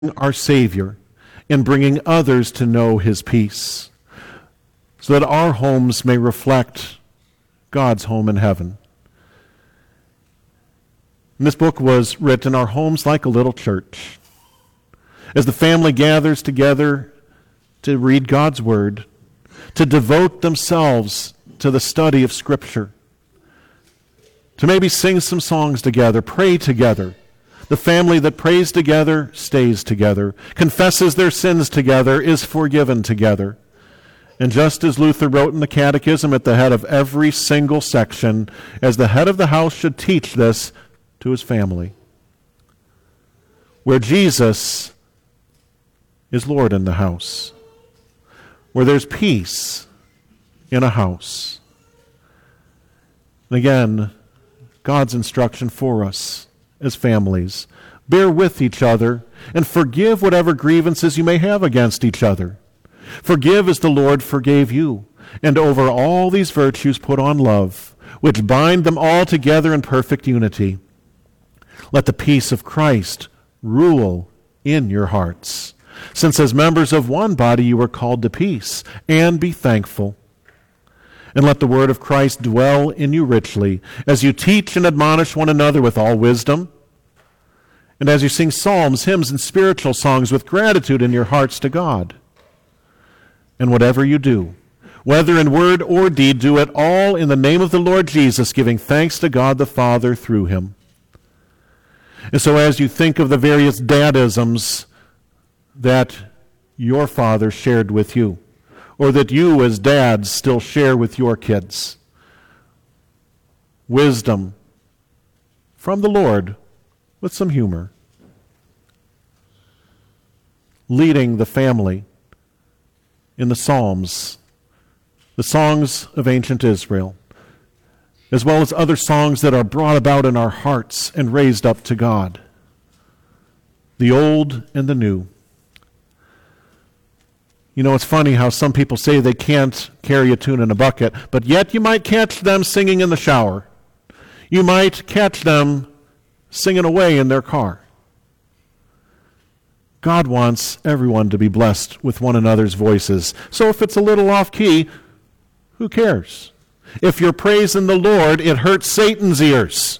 our Savior and bringing others to know his peace, so that our homes may reflect God's home in heaven. And this book was written, our homes like a little church. As the family gathers together to read God's Word, to devote themselves to the study of Scripture, to maybe sing some songs together, pray together. The family that prays together stays together, confesses their sins together, is forgiven together. And just as Luther wrote in the Catechism at the head of every single section, as the head of the house should teach this to his family, where Jesus is Lord in the house, where there's peace in a house. And again, God's instruction for us as families: bear with each other and forgive whatever grievances you may have against each other. Forgive as the Lord forgave you, and over all these virtues put on love, which bind them all together in perfect unity. Let the peace of Christ rule in your hearts, since as members of one body you were called to peace, and be thankful. And let the word of Christ dwell in you richly, as you teach and admonish one another with all wisdom, and as you sing psalms, hymns, and spiritual songs with gratitude in your hearts to God. And whatever you do, whether in word or deed, do it all in the name of the Lord Jesus, giving thanks to God the Father through him. And so as you think of the various dadisms that your father shared with you, or that you as dads still share with your kids, wisdom from the Lord with some humor, leading the family in the Psalms, the songs of ancient Israel, as well as other songs that are brought about in our hearts and raised up to God, the old and the new. You know, it's funny how some people say they can't carry a tune in a bucket, but yet you might catch them singing in the shower. You might catch them singing away in their car. God wants everyone to be blessed with one another's voices. So if it's a little off-key, who cares? If you're praising the Lord, it hurts Satan's ears.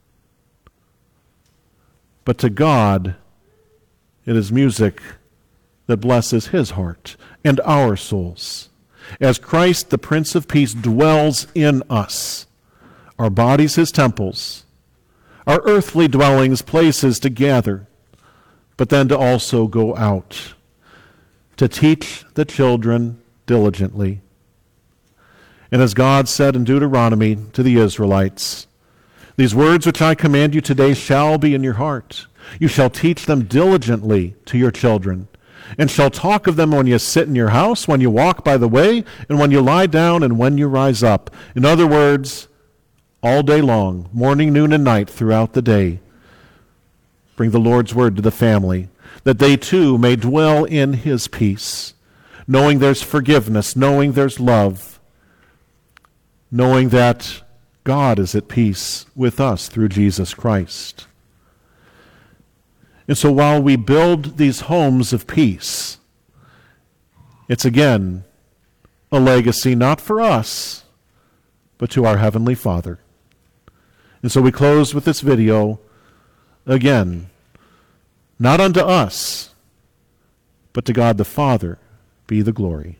But to God, it is music that blesses his heart and our souls. As Christ, the Prince of Peace, dwells in us, our bodies his temples, our earthly dwellings places to gather, but then to also go out, to teach the children diligently. And as God said in Deuteronomy to the Israelites, these words which I command you today shall be in your heart. You shall teach them diligently to your children, and shall talk of them when you sit in your house, when you walk by the way, and when you lie down, and when you rise up. In other words, all day long, morning, noon, and night throughout the day. Bring the Lord's word to the family, that they too may dwell in his peace, knowing there's forgiveness, knowing there's love, knowing that God is at peace with us through Jesus Christ. And so while we build these homes of peace, it's again a legacy not for us, but to our Heavenly Father. And so we close with this video again, not unto us, but to God the Father be the glory.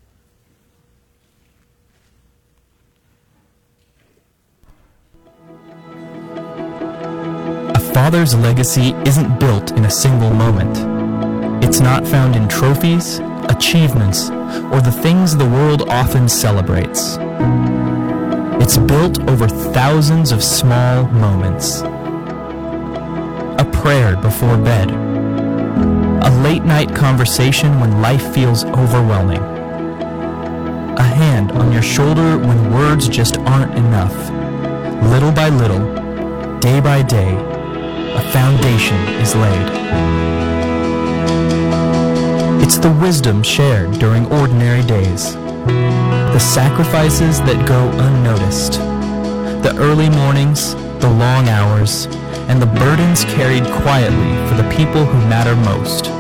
A father's legacy isn't built in a single moment. It's not found in trophies, achievements, or the things the world often celebrates. It's built over thousands of small moments. A prayer before bed. A late-night conversation when life feels overwhelming. A hand on your shoulder when words just aren't enough. Little by little, day by day, a foundation is laid. It's the wisdom shared during ordinary days. The sacrifices that go unnoticed. The early mornings, the long hours, and the burdens carried quietly for the people who matter most.